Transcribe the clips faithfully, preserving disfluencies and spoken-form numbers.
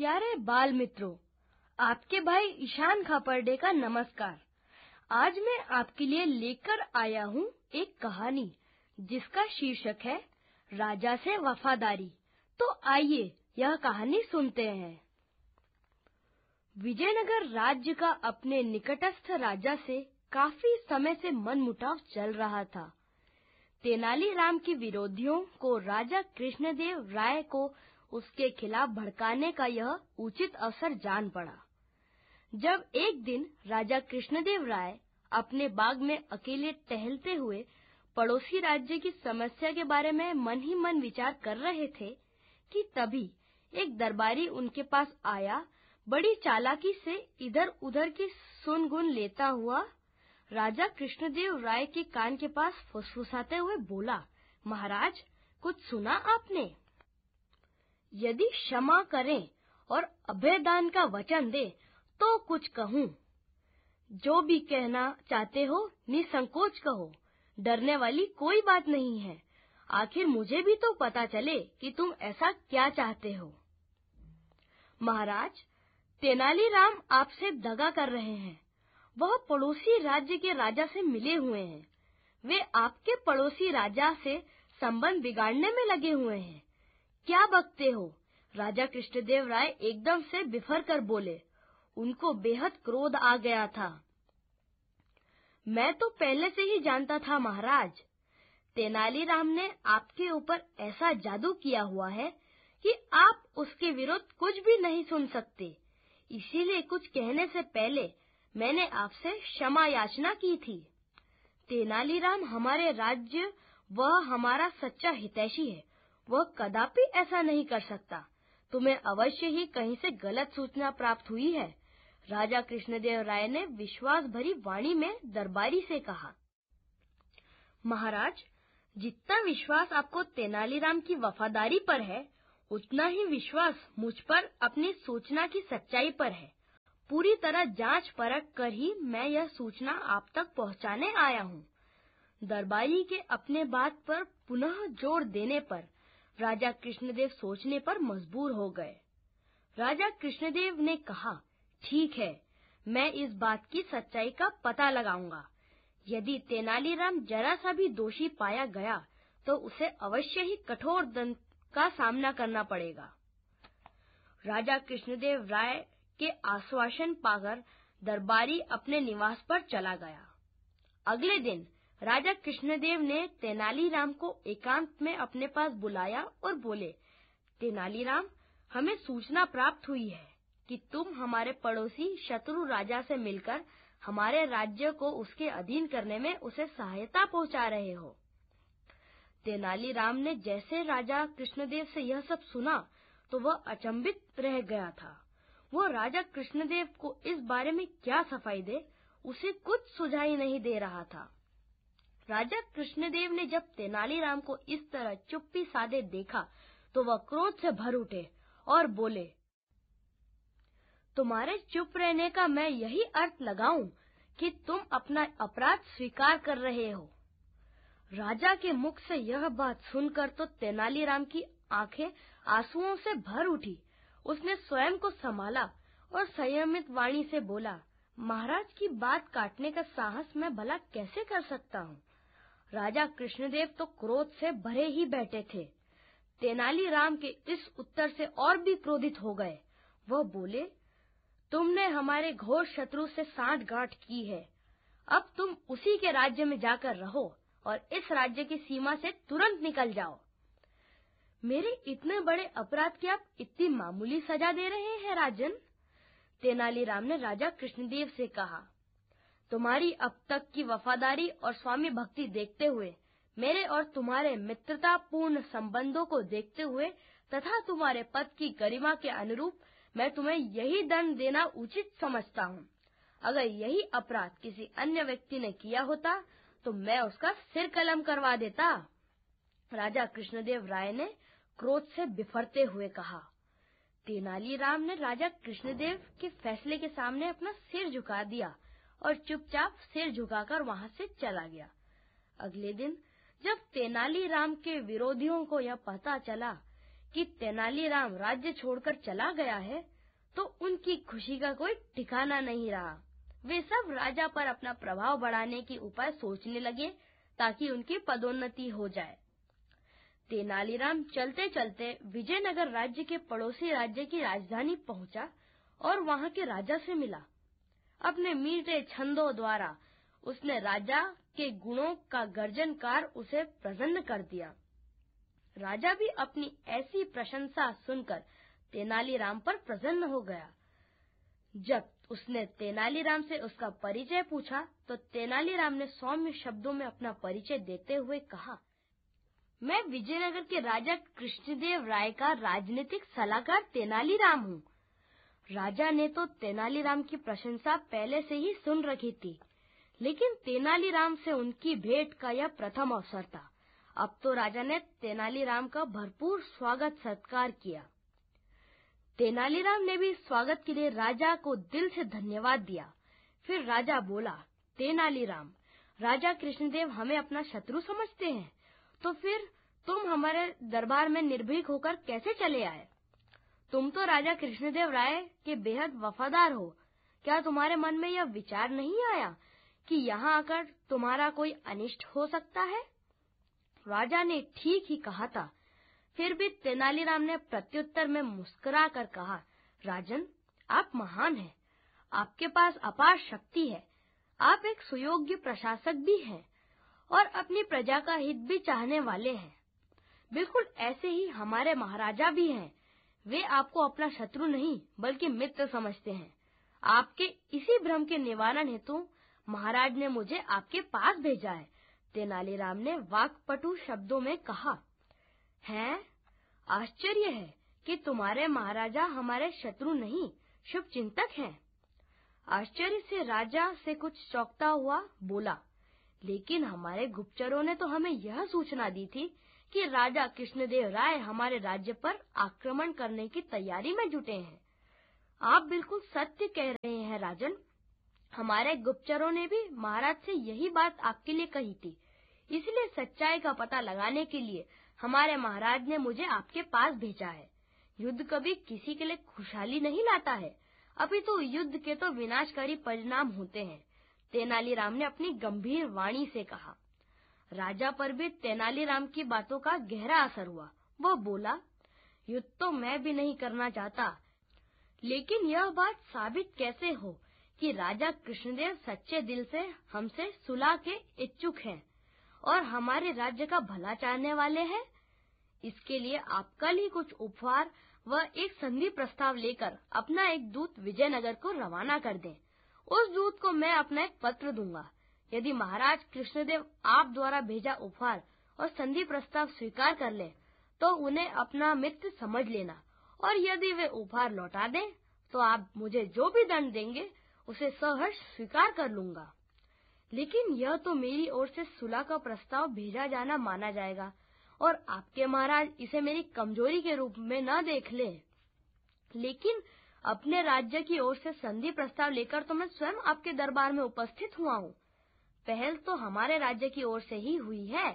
प्यारे बाल मित्रों, आपके भाई ईशान खापर्डे का नमस्कार। आज मैं आपके लिए लेकर आया हूँ एक कहानी जिसका शीर्षक है राजा से वफादारी। तो आइए यह कहानी सुनते हैं। विजयनगर राज्य का अपने निकटस्थ राजा से काफी समय से मनमुटाव चल रहा था। तेनालीराम के विरोधियों को राजा कृष्णदेव राय को उसके खिलाफ भड़काने का यह उचित अवसर जान पड़ा। जब एक दिन राजा कृष्णदेव राय अपने बाग में अकेले टहलते हुए पड़ोसी राज्य की समस्या के बारे में मन ही मन विचार कर रहे थे कि तभी एक दरबारी उनके पास आया। बड़ी चालाकी से इधर-उधर की सुन-गुन लेता हुआ राजा कृष्णदेव राय के कान के पास फुसफुसाते हुए बोला, महाराज, कुछ सुना आपने? यदि क्षमा करें और अभयदान का वचन दें तो कुछ कहूँ। जो भी कहना चाहते हो निसंकोच कहो, डरने वाली कोई बात नहीं है। आखिर मुझे भी तो पता चले कि तुम ऐसा क्या चाहते हो। महाराज, तेनालीराम आपसे दगा कर रहे हैं। वह पड़ोसी राज्य के राजा से मिले हुए हैं। वे आपके पड़ोसी राजा से संबंध बिगाड़ने में लगे हुए हैं। क्या बकते हो? राजा कृष्णदेव राय एकदम से बिफर कर बोले। उनको बेहद क्रोध आ गया था। मैं तो पहले से ही जानता था महाराज। तेनालीराम ने आपके ऊपर ऐसा जादू किया हुआ है कि आप उसके विरुद्ध कुछ भी नहीं सुन सकते। इसीलिए कुछ कहने से पहले मैंने आपसे क्षमा याचना की थी। तेनालीराम हमारे राज्य वह हमारा सच्चा हितैषी है। वह कदापि ऐसा नहीं कर सकता। तुम्हें अवश्य ही कहीं से गलत सूचना प्राप्त हुई है। राजा कृष्णदेव राय ने विश्वास भरी वाणी में दरबारी से कहा। महाराज, जितना विश्वास आपको तेनालीराम की वफादारी पर है, उतना ही विश्वास मुझ पर अपनी सूचना की सच्चाई पर है। पूरी तरह जांच परख कर ही मैं यह सूचना आप तक पहुंचाने आया हूँ। दरबारी के अपने बात पर पुनः जोर देने पर राजा कृष्णदेव सोचने पर मजबूर हो गए। राजा कृष्णदेव ने कहा, ठीक है, मैं इस बात की सच्चाई का पता लगाऊंगा। यदि तेनालीराम जरा सा भी दोषी पाया गया तो उसे अवश्य ही कठोर दंड का सामना करना पड़ेगा। राजा कृष्णदेव राय के आश्वासन पाकर दरबारी अपने निवास पर चला गया। अगले दिन राजा कृष्णदेव ने तेनालीराम को एकांत में अपने पास बुलाया और बोले, तेनालीराम, हमें सूचना प्राप्त हुई है कि तुम हमारे पड़ोसी शत्रु राजा से मिलकर हमारे राज्य को उसके अधीन करने में उसे सहायता पहुंचा रहे हो। तेनालीराम ने जैसे राजा कृष्णदेव से यह सब सुना तो वह अचंभित रह गया था। वो राजा कृष्णदेव को इस बारे में क्या सफाई दे, उसे कुछ सुझाई नहीं दे रहा था। राजा कृष्णदेव ने जब तेनालीराम को इस तरह चुप्पी साधे देखा तो वह क्रोध से भर उठे और बोले, तुम्हारे चुप रहने का मैं यही अर्थ लगाऊं कि तुम अपना अपराध स्वीकार कर रहे हो। राजा के मुख से यह बात सुनकर तो तेनालीराम की आंखें आंसुओं से भर उठी। उसने स्वयं को संभाला और संयमित वाणी से बोला, महाराज की बात काटने का साहस मैं भला कैसे कर सकता हूँ। राजा कृष्णदेव तो क्रोध से भरे ही बैठे थे। तेनालीराम के इस उत्तर से और भी क्रोधित हो गए। वह बोले, तुमने हमारे घोर शत्रु से सांठ-गांठ की है। अब तुम उसी के राज्य में जाकर रहो और इस राज्य की सीमा से तुरंत निकल जाओ। मेरे इतने बड़े अपराध की आप इतनी मामूली सजा दे रहे हैं राजन? तेनालीराम ने राजा कृष्णदेव से कहा, तुम्हारी अब तक की वफादारी और स्वामी भक्ति देखते हुए, मेरे और तुम्हारे मित्रतापूर्ण संबंधों को देखते हुए तथा तुम्हारे पद की गरिमा के अनुरूप मैं तुम्हें यही दंड देना उचित समझता हूँ। अगर यही अपराध किसी अन्य व्यक्ति ने किया होता तो मैं उसका सिर कलम करवा देता। राजा कृष्णदेव राय ने क्रोध से बिफरते हुए कहा। तेनालीराम ने राजा कृष्णदेव के फैसले के सामने अपना सिर झुका दिया और चुपचाप सिर झुकाकर वहां से चला गया। अगले दिन जब तेनालीराम के विरोधियों को यह पता चला कि तेनालीराम राज्य छोड़कर चला गया है, तो उनकी खुशी का कोई ठिकाना नहीं रहा। वे सब राजा पर अपना प्रभाव बढ़ाने के उपाय सोचने लगे ताकि उनकी पदोन्नति हो जाए। तेनालीराम चलते चलते विजयनगर राज्य के पड़ोसी राज्य की राजधानी पहुंचा और वहां के राजा से मिला। अपने मीठे छंदों द्वारा उसने राजा के गुणों का गर्जनकार उसे प्रसन्न कर दिया। राजा भी अपनी ऐसी प्रशंसा सुनकर तेनालीराम पर प्रसन्न हो गया। जब उसने तेनालीराम से उसका परिचय पूछा तो तेनालीराम ने सौम्य शब्दों में अपना परिचय देते हुए कहा, मैं विजयनगर के राजा कृष्णदेव राय का राजनीतिक सलाहकार तेनालीराम हूँ। राजा ने तो तेनालीराम की प्रशंसा पहले से ही सुन रखी थी, लेकिन तेनालीराम से उनकी भेंट का यह प्रथम अवसर था। अब तो राजा ने तेनालीराम का भरपूर स्वागत सत्कार किया। तेनालीराम ने भी स्वागत के लिए राजा को दिल से धन्यवाद दिया। फिर राजा बोला, तेनालीराम, राजा कृष्णदेव हमें अपना शत्रु समझते हैं, तो फिर तुम हमारे दरबार में निर्भीक होकर कैसे चले आए? तुम तो राजा कृष्णदेव राय के बेहद वफादार हो। क्या तुम्हारे मन में यह विचार नहीं आया कि यहाँ आकर तुम्हारा कोई अनिष्ट हो सकता है? राजा ने ठीक ही कहा था। फिर भी तेनालीराम ने प्रत्युत्तर में मुस्कुरा कर कहा, राजन, आप महान हैं, आपके पास अपार शक्ति है, आप एक सुयोग्य प्रशासक भी हैं और अपनी प्रजा का हित भी चाहने वाले हैं। बिल्कुल ऐसे ही हमारे महाराजा भी हैं। वे आपको अपना शत्रु नहीं बल्कि मित्र समझते हैं। आपके इसी भ्रम के निवारण हेतु महाराज ने मुझे आपके पास भेजा है। तेनालीराम ने वाक्पटु शब्दों में कहा, है आश्चर्य है कि तुम्हारे महाराजा हमारे शत्रु नहीं, शुभ चिंतक हैं। आश्चर्य से राजा से कुछ चौंकता हुआ बोला, लेकिन हमारे गुप्तचरों ने तो हमें यह सूचना दी थी कि राजा कृष्णदेव राय हमारे राज्य पर आक्रमण करने की तैयारी में जुटे हैं। आप बिल्कुल सत्य कह रहे हैं राजन। हमारे गुप्तचरों ने भी महाराज से यही बात आपके लिए कही थी। इसलिए सच्चाई का पता लगाने के लिए हमारे महाराज ने मुझे आपके पास भेजा है। युद्ध कभी किसी के लिए खुशहाली नहीं लाता है, अभी तो युद्ध के तो विनाशकारी परिणाम होते हैं। तेनालीराम ने अपनी गंभीर वाणी से कहा। राजा पर भी तेनालीराम की बातों का गहरा असर हुआ। वह बोला, युद्ध तो मैं भी नहीं करना चाहता, लेकिन यह बात साबित कैसे हो कि राजा कृष्णदेव सच्चे दिल से हमसे सुलह के इच्छुक हैं और हमारे राज्य का भला चाहने वाले हैं। इसके लिए आप कल ही कुछ उपहार व एक संधि प्रस्ताव लेकर अपना एक दूत विजयनगर को रवाना कर दें। उस दूत को मैं अपना एक पत्र दूंगा। यदि महाराज कृष्णदेव आप द्वारा भेजा उपहार और संधि प्रस्ताव स्वीकार कर ले तो उन्हें अपना मित्र समझ लेना, और यदि वे उपहार लौटा दें तो आप मुझे जो भी दंड देंगे उसे सहर्ष स्वीकार कर लूंगा। लेकिन यह तो मेरी ओर से सुलह का प्रस्ताव भेजा जाना माना जाएगा और आपके महाराज इसे मेरी कमजोरी के रूप में न देख ले। लेकिन अपने राज्य की ओर से संधि प्रस्ताव लेकर तो मैं स्वयं आपके दरबार में उपस्थित हुआ हूँ। पहल तो हमारे राज्य की ओर से ही हुई है।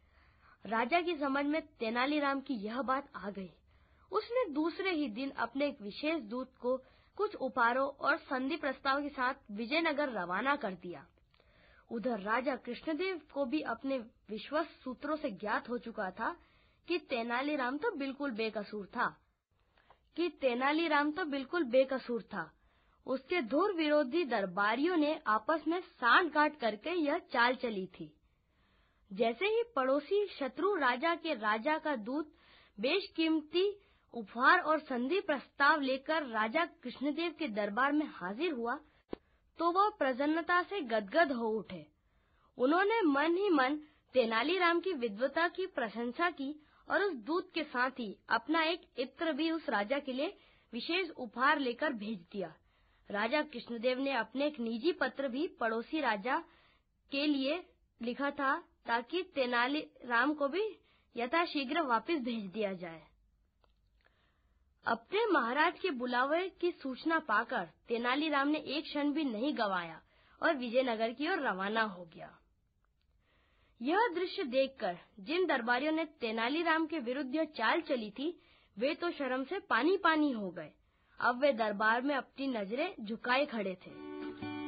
राजा की समझ में तेनालीराम की यह बात आ गई। उसने दूसरे ही दिन अपने एक विशेष दूत को कुछ उपहारों और संधि प्रस्ताव के साथ विजयनगर रवाना कर दिया। उधर राजा कृष्णदेव को भी अपने विश्वस्त सूत्रों से ज्ञात हो चुका था कि तेनालीराम तो बिल्कुल बेकसूर था कि तेनालीराम तो बिल्कुल बेकसूर था। उसके धुर विरोधी दरबारियों ने आपस में सांठ-गांठ करके यह चाल चली थी। जैसे ही पड़ोसी शत्रु राजा के राजा का दूत बेशकीमती उपहार और संधि प्रस्ताव लेकर राजा कृष्णदेव के दरबार में हाजिर हुआ, तो वह प्रसन्नता से गदगद हो उठे। उन्होंने मन ही मन तेनालीराम की विद्वता की प्रशंसा की और उस दूत के साथ ही अपना एक इत्र भी उस राजा के लिए विशेष उपहार लेकर भेज दिया। राजा कृष्णदेव ने अपने एक निजी पत्र भी पड़ोसी राजा के लिए लिखा था ताकि तेनालीराम को भी यथाशीघ्र वापस भेज दिया जाए। अपने महाराज के बुलावे की सूचना पाकर तेनालीराम ने एक क्षण भी नहीं गंवाया और विजयनगर की ओर रवाना हो गया। यह दृश्य देखकर जिन दरबारियों ने तेनालीराम के विरुद्ध यह चाल चली थी, वे तो शर्म से पानी पानी हो गए। अब वे दरबार में अपनी नजरें झुकाए खड़े थे।